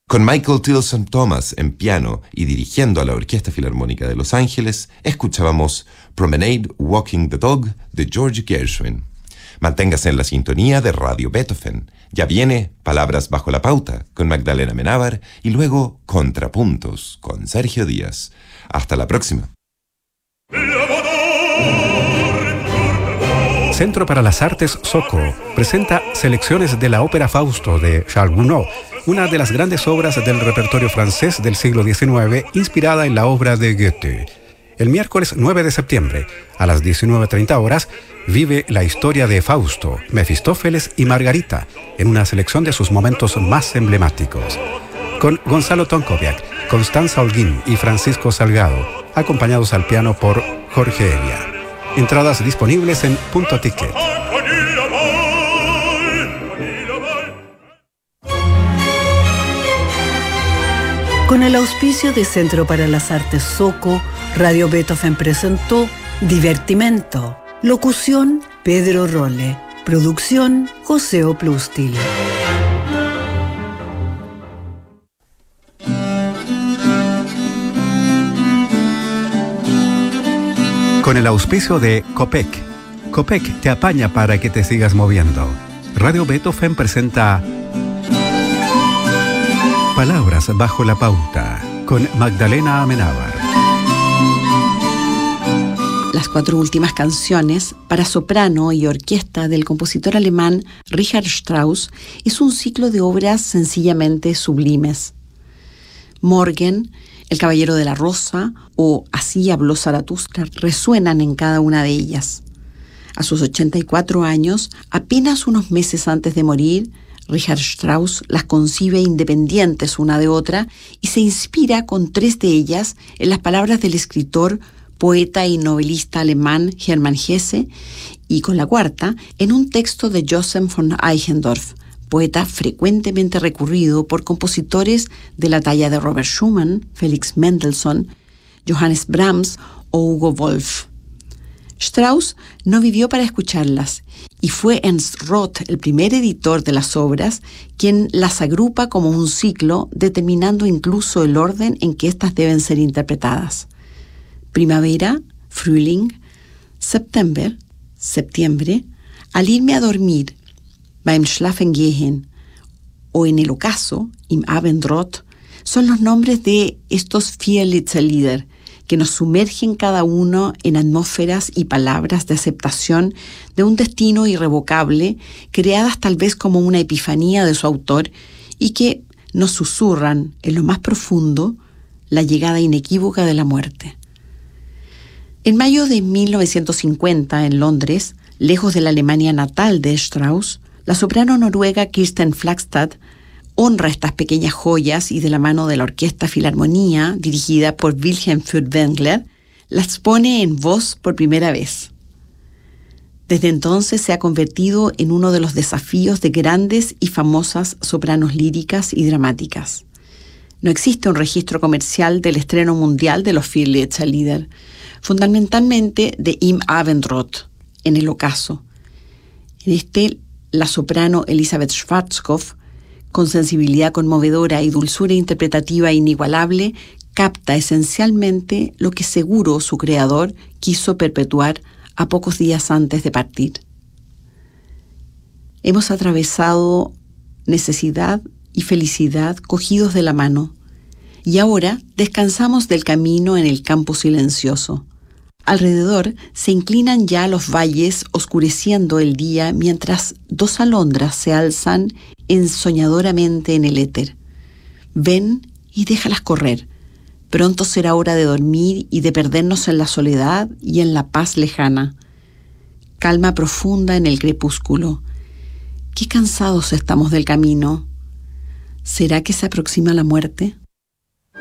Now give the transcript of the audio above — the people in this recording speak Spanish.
Con Michael Tilson Thomas en piano y dirigiendo a la Orquesta Filarmónica de Los Ángeles, escuchábamos Promenade Walking the Dog de George Gershwin. Manténgase en la sintonía de Radio Beethoven. Ya viene Palabras bajo la pauta con Magdalena Amenábar y luego Contrapuntos con Sergio Díaz. Hasta la próxima. Centro para las Artes Soco presenta selecciones de la ópera Fausto de Charles Gounod, una de las grandes obras del repertorio francés del siglo XIX, inspirada en la obra de Goethe. El miércoles 9 de septiembre, a las 19:30 horas, vive la historia de Fausto, Mefistófeles y Margarita, en una selección de sus momentos más emblemáticos. Con Gonzalo Tonkoviak, Constanza Holguín y Francisco Salgado, acompañados al piano por Jorge Evia. Entradas disponibles en Punto Ticket. Con el auspicio de Centro para las Artes Soco, Radio Beethoven presentó Divertimento. Locución, Pedro Rolle. Producción, José Oplustil. Con el auspicio de Copec. Copec te apaña para que te sigas moviendo. Radio Beethoven presenta Palabras bajo la pauta con Magdalena Amenábar. Las 4 últimas canciones para soprano y orquesta del compositor alemán Richard Strauss es un ciclo de obras sencillamente sublimes. Morgen, El Caballero de la Rosa o Así habló Zaratustra resuenan en cada una de ellas. A sus 84 años, apenas unos meses antes de morir, Richard Strauss las concibe independientes una de otra y se inspira con 3 de ellas en las palabras del escritor, poeta y novelista alemán Hermann Hesse, y con la 4 en un texto de Joseph von Eichendorff, poeta frecuentemente recurrido por compositores de la talla de Robert Schumann, Felix Mendelssohn, Johannes Brahms o Hugo Wolf. Strauss no vivió para escucharlas y fue Ernst Roth, el primer editor de las obras, quien las agrupa como un ciclo, determinando incluso el orden en que éstas deben ser interpretadas. Primavera, Frühling, September, septiembre, Al irme a dormir, Beim Schlafengehen, o en el ocaso, Im Abendrot, son los nombres de estos 4 Lieder, que nos sumergen cada uno en atmósferas y palabras de aceptación de un destino irrevocable, creadas tal vez como una epifanía de su autor, y que nos susurran en lo más profundo la llegada inequívoca de la muerte. En mayo de 1950, en Londres, lejos de la Alemania natal de Strauss, la soprano noruega Kirsten Flagstad honra estas pequeñas joyas y de la mano de la Orquesta Filarmonía, dirigida por Wilhelm Furtwängler, las pone en voz por primera vez. Desde entonces se ha convertido en uno de los desafíos de grandes y famosas sopranos líricas y dramáticas. No existe un registro comercial del estreno mundial de los 4 Lieder, fundamentalmente de Im Abendrot, en el ocaso. En este, la soprano Elisabeth Schwarzkopf, con sensibilidad conmovedora y dulzura interpretativa inigualable, capta esencialmente lo que seguro su creador quiso perpetuar a pocos días antes de partir. Hemos atravesado necesidad y felicidad cogidos de la mano, y ahora descansamos del camino en el campo silencioso. Alrededor se inclinan ya los valles oscureciendo el día mientras 2 alondras se alzan ensoñadoramente en el éter. Ven y déjalas correr. Pronto será hora de dormir y de perdernos en la soledad y en la paz lejana. Calma profunda en el crepúsculo. Qué cansados estamos del camino. ¿Será que se aproxima la muerte?